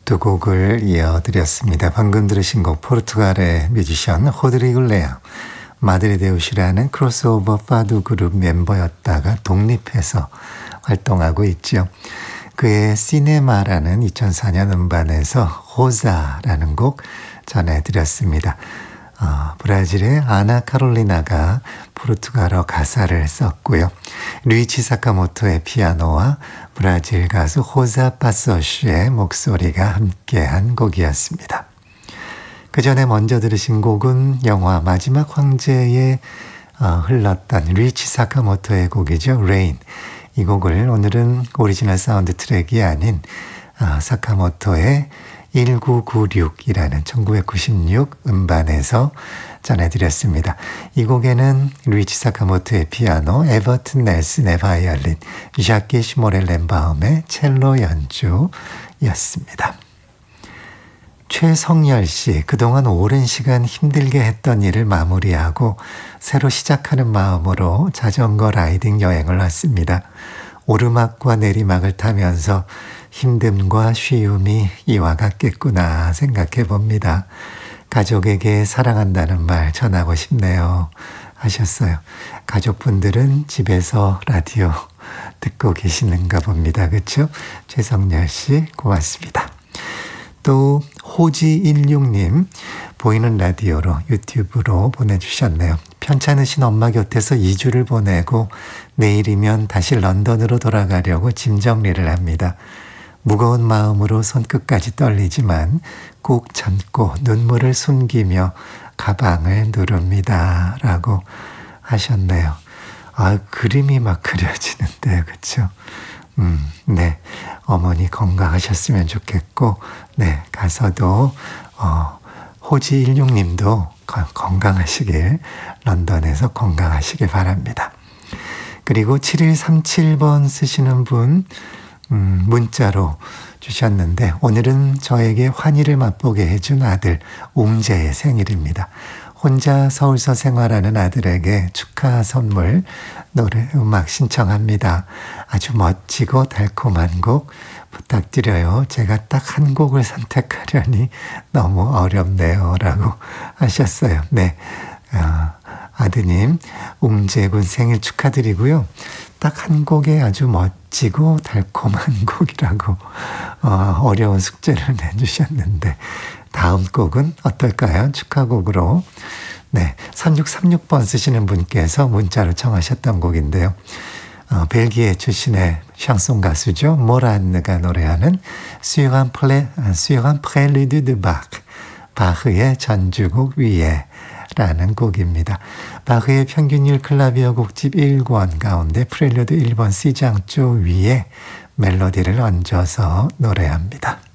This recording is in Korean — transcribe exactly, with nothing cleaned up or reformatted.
두 곡을 이어드렸습니다. 방금 들으신 곡 포르투갈의 뮤지션 호드리고 레아, 마드리데우시라는 크로스오버 파두 그룹 멤버였다가 독립해서 활동하고 있죠. 그의 시네마라는 이천사 년 음반에서 호자라는 곡 전해드렸습니다. 어, 브라질의 아나 카롤리나가 포르투갈어 가사를 썼고요. 루이치 사카모토의 피아노와 브라질 가수 호자 파소시의 목소리가 함께한 곡이었습니다. 그 전에 먼저 들으신 곡은 영화 마지막 황제에 어, 흘렀던 루이치 사카모토의 곡이죠. Rain. 이 곡을 오늘은 오리지널 사운드 트랙이 아닌 어, 사카모토의 천구백구십육이라는 천구백구십육 음반에서 전해드렸습니다. 이 곡에는 루이치 사카모토의 피아노, 에버튼 넬슨의 바이올린, ዣ키 시모렐렌바움의 첼로 연주였습니다. 최성열 씨, 그동안 오랜 시간 힘들게 했던 일을 마무리하고 새로 시작하는 마음으로 자전거 라이딩 여행을 왔습니다. 오르막과 내리막을 타면서 힘듦과 쉬움이 이와 같겠구나 생각해 봅니다. 가족에게 사랑한다는 말 전하고 싶네요 하셨어요. 가족분들은 집에서 라디오 듣고 계시는가 봅니다. 그렇죠? 최성열 씨 고맙습니다. 또 호지일육 님 보이는 라디오로 유튜브로 보내주셨네요. 편찮으신 엄마 곁에서 이 주를 보내고 내일이면 다시 런던으로 돌아가려고 짐 정리를 합니다. 무거운 마음으로 손끝까지 떨리지만 꾹 참고 눈물을 숨기며 가방을 누릅니다. 라고 하셨네요. 아, 그림이 막 그려지는데요. 그렇죠? 음, 네. 어머니 건강하셨으면 좋겠고, 네. 가서도, 어, 호지일육 님도 건강하시길, 런던에서 건강하시길 바랍니다. 그리고 칠일삼칠 번 쓰시는 분, 음, 문자로 주셨는데 오늘은 저에게 환희를 맛보게 해준 아들 웅재의 생일입니다. 혼자 서울서 생활하는 아들에게 축하 선물 노래 음악 신청합니다. 아주 멋지고 달콤한 곡 부탁드려요. 제가 딱 한 곡을 선택하려니 너무 어렵네요 라고 하셨어요. 네, 어, 아드님 웅재군 생일 축하드리고요. 딱 한 곡에 아주 멋지고 달콤한 곡이라고 어, 어려운 숙제를 내주셨는데 다음 곡은 어떨까요? 축하곡으로. 네, 삼육삼육 번 쓰시는 분께서 문자로 청하셨던 곡인데요. 어, 벨기에 출신의 샹송 가수죠. 모란느가 노래하는 수요한 플레, 수요한 프렐리드 드 바흐, 바흐의 전주곡 위에 라는 곡입니다. 바흐의 평균율 클라비어 곡집 일 권 가운데 프렐리드 일 번 C장조 위에 멜로디를 얹어서 노래합니다.